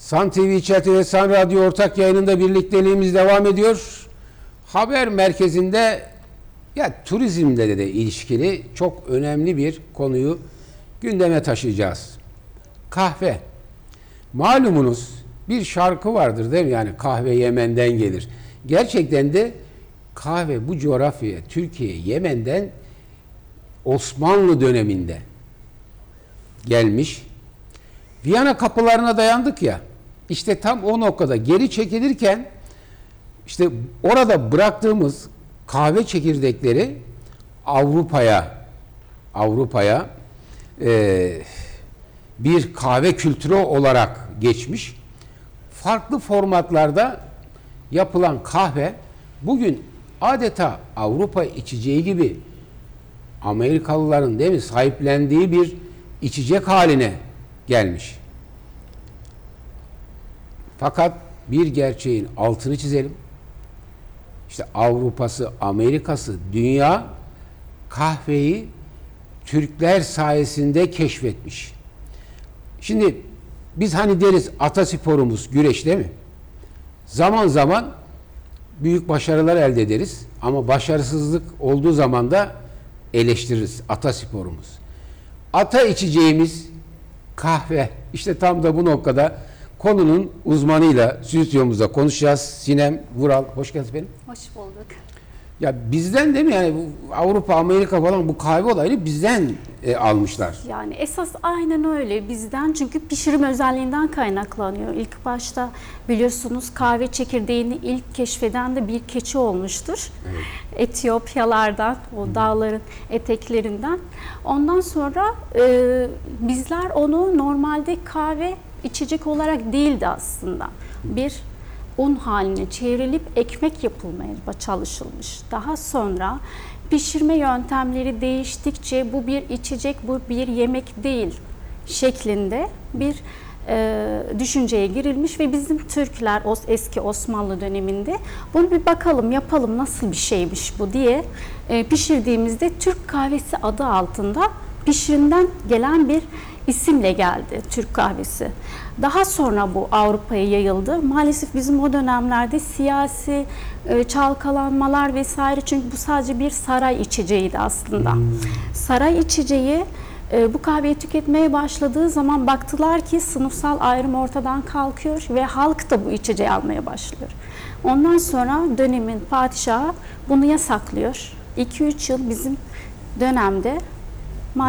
Sun TV Chat ve Sun Radyo ortak yayınında birlikteliğimiz devam ediyor. Haber merkezinde turizmle de ilişkili çok önemli bir konuyu gündeme taşıyacağız. Kahve. Malumunuz bir şarkı vardır değil mi? Yani kahve Yemen'den gelir. Gerçekten de kahve bu coğrafyaya, Türkiye, Yemen'den Osmanlı döneminde gelmiş. Viyana kapılarına dayandık ya. İşte tam o noktada geri çekilirken işte orada bıraktığımız kahve çekirdekleri Avrupa'ya bir kahve kültürü olarak geçmiş. Farklı formatlarda yapılan kahve bugün adeta Avrupa içeceği gibi Amerikalıların değil mi sahiplendiği bir içecek haline gelmiş. Fakat bir gerçeğin altını çizelim. İşte Avrupa'sı, Amerika'sı, dünya kahveyi Türkler sayesinde keşfetmiş. Şimdi biz hani deriz atasporumuz güreş değil mi? Zaman zaman büyük başarılar elde ederiz ama başarısızlık olduğu zaman da eleştiririz atasporumuz. Ata içeceğimiz kahve. İşte tam da bu noktada konunun uzmanıyla stüdyomuzda konuşacağız. Sinem Vural, hoş geldiniz benim. Hoş bulduk. Ya bizden değil mi yani Avrupa, Amerika falan bu kahve olayını bizden almışlar. Yani esas aynen öyle bizden, çünkü pişirim özelliğinden kaynaklanıyor. İlk başta biliyorsunuz kahve çekirdeğini ilk keşfeden de bir keçi olmuştur. Evet. Etiyopyalardan, o dağların eteklerinden. Ondan sonra bizler onu normalde kahve içecek olarak değildi aslında. Bir un haline çevrilip ekmek yapılmaya çalışılmış. Daha sonra pişirme yöntemleri değiştikçe bu bir içecek, bu bir yemek değil şeklinde bir düşünceye girilmiş ve bizim Türkler eski Osmanlı döneminde bunu bir bakalım, yapalım, nasıl bir şeymiş bu diye pişirdiğimizde Türk kahvesi adı altında pişirimden gelen bir isimle geldi Türk kahvesi. Daha sonra bu Avrupa'ya yayıldı. Maalesef bizim o dönemlerde siyasi çalkalanmalar vesaire, çünkü bu sadece bir saray içeceğiydi aslında. Saray içeceği bu kahveyi tüketmeye başladığı zaman baktılar ki sınıfsal ayrım ortadan kalkıyor ve halk da bu içeceği almaya başlıyor. Ondan sonra dönemin padişahı bunu yasaklıyor. 2-3 yıl bizim dönemde